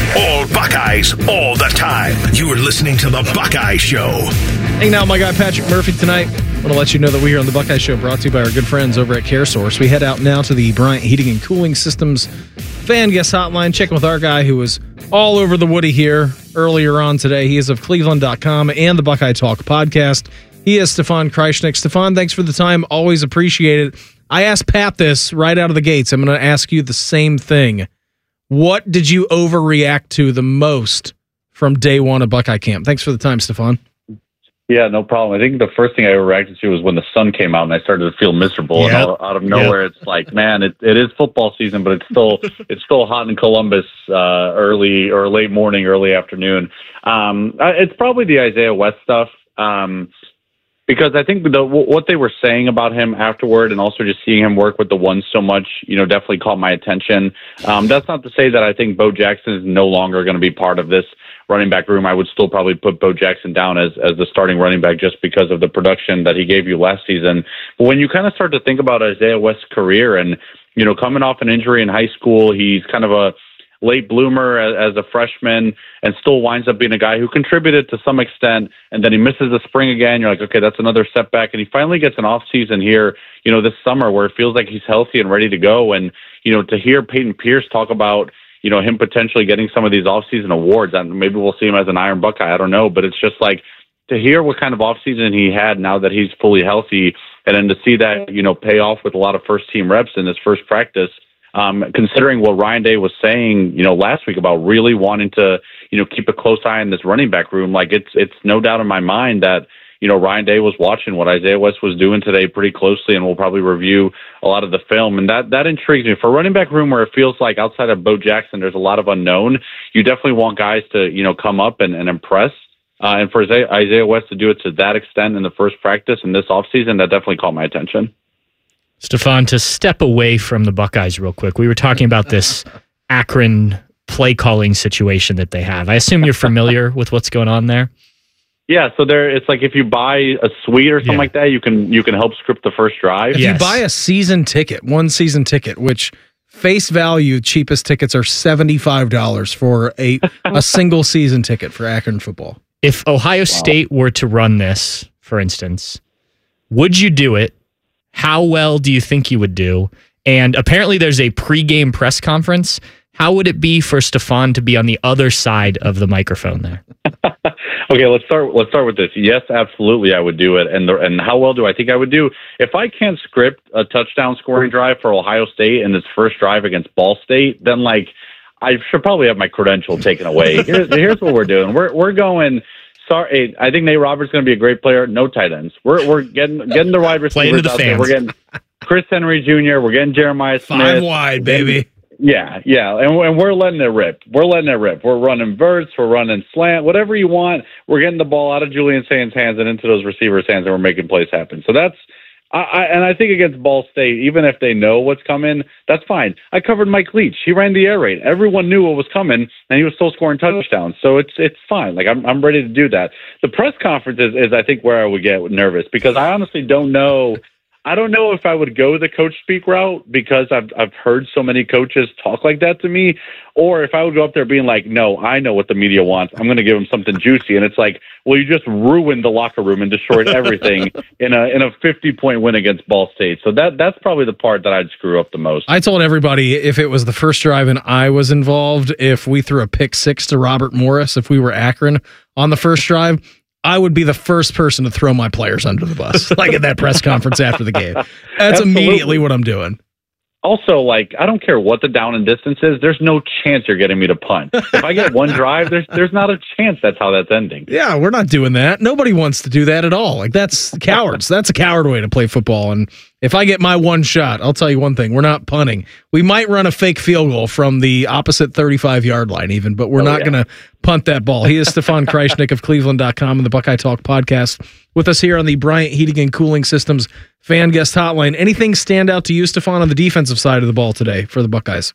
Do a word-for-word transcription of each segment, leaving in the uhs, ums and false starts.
All Buckeyes, all the time. You are listening to The Buckeye Show. Hanging out with my guy Patrick Murphy tonight. I want to let you know that we here on The Buckeye Show brought to you by our good friends over at CareSource. We head out now to the Bryant Heating and Cooling Systems fan guest hotline. Checking with our guy who was all over the Woody here earlier on today. He is of Cleveland dot com and the Buckeye Talk podcast. He is Stefan Kreishnik. Stefan, thanks for the time. Always appreciate it. I asked Pat this right out of the gates. I'm going to ask you the same thing. What did you overreact to the most from day one of Buckeye camp? Thanks for the time, Stefan. Yeah, no problem. I think the first thing I overreacted to was when the sun came out and I started to feel miserable. Yep. And out, out of nowhere, yep. It's like, man, it, it is football season, but it's still it's still hot in Columbus uh, early or late morning, early afternoon. Um, it's probably the Isaiah West stuff. Um, Because I think the, what they were saying about him afterward and also just seeing him work with the ones so much, you know, definitely caught my attention. Um, that's not to say that I think Bo Jackson is no longer going to be part of this running back room. I would still probably put Bo Jackson down as, as the starting running back just because of the production that he gave you last season. But when you kind of start to think about Isaiah West's career and, you know, coming off an injury in high school, he's kind of a late bloomer as, as a freshman and still winds up being a guy who contributed to some extent, and then he misses the spring again. You're like, okay, that's another setback. And he finally gets an off season here, you know, this summer where it feels like he's healthy and ready to go. And, you know, to hear Peyton Pierce talk about, you know, him potentially getting some of these off season awards, and maybe we'll see him as an Iron Buckeye. I don't know, but it's just like to hear what kind of off season he had now that he's fully healthy, and then to see that, you know, pay off with a lot of first team reps in his first practice. Um, considering what Ryan Day was saying, you know, last week about really wanting to, you know, keep a close eye on this running back room, like it's it's no doubt in my mind that, you know, Ryan Day was watching what Isaiah West was doing today pretty closely, and we'll probably review a lot of the film. And that that intrigues me. For a running back room where it feels like outside of Bo Jackson, there's a lot of unknown, you definitely want guys to, you know, come up and, and impress. Uh, and for Isaiah, Isaiah West to do it to that extent in the first practice in this offseason, that definitely caught my attention. Stefan, to step away from the Buckeyes real quick, we were talking about this Akron play calling situation that they have. I assume you're familiar with what's going on there? Yeah, so there it's like if you buy a suite or something yeah. like that, you can you can help script the first drive. If yes. you buy a season ticket, one season ticket, which face value, cheapest tickets are seventy-five dollars for a, a single season ticket for Akron football. If Ohio wow. State were to run this, for instance, would you do it? How well do you think you would do? And apparently there's a pregame press conference. How would it be for Stefan to be on the other side of the microphone there? Okay, let's start let's start with this. Yes, absolutely I would do it. And the, and how well do I think I would do? If I can't script a touchdown scoring drive for Ohio State in its first drive against Ball State, then like I should probably have my credential taken away. Here's, here's what we're doing. We're we're going Sorry, I think Nate Roberts is going to be a great player. No tight ends. We're we're getting getting the wide receivers the out fans. there. We're getting Chris Henry Junior We're getting Jeremiah Smith. Five wide, baby. Yeah, yeah, and, and we're letting it rip. We're letting it rip. We're running verts. We're running slant. Whatever you want. We're getting the ball out of Julian Sands' hands and into those receivers' hands, and we're making plays happen. So that's. I, I, and I think against Ball State, even if they know what's coming, that's fine. I covered Mike Leach. He ran the air raid. Everyone knew what was coming, and he was still scoring touchdowns. So it's it's fine. Like I'm I'm ready to do that. The press conference is, is I think where I would get nervous because I honestly don't know. I don't know if I would go the coach speak route because I've I've heard so many coaches talk like that to me, or if I would go up there being like, no, I know what the media wants. I'm going to give them something juicy, and it's like, well, you just ruined the locker room and destroyed everything in a in a fifty point win against Ball State. So that that's probably the part that I'd screw up the most. I told everybody if it was the first drive and I was involved, if we threw a pick six to Robert Morris, if we were Akron on the first drive, I would be the first person to throw my players under the bus, like at that press conference after the game. That's Absolutely. Immediately what I'm doing. Also, like, I don't care what the down and distance is. There's no chance you're getting me to punt. If I get one drive, there's there's not a chance that's how that's ending. Yeah, we're not doing that. Nobody wants to do that at all. Like, that's cowards. That's a coward way to play football. And if I get my one shot, I'll tell you one thing. We're not punting. We might run a fake field goal from the opposite thirty-five-yard line even, but we're oh, not yeah. going to punt that ball. He is Stefan Kreishnik of Cleveland dot com and the Buckeye Talk podcast with us here on the Bryant Heating and Cooling Systems fan guest hotline. Anything stand out to you, Stefan, on the defensive side of the ball today for the Buckeyes?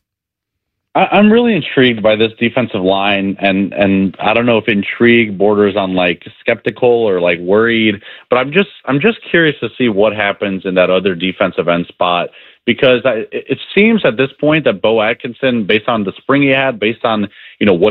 I'm really intrigued by this defensive line, and, and I don't know if intrigue borders on like skeptical or like worried, but I'm just I'm just curious to see what happens in that other defensive end spot, because I, it seems at this point that Bo Atkinson, based on the spring he had, based on you know what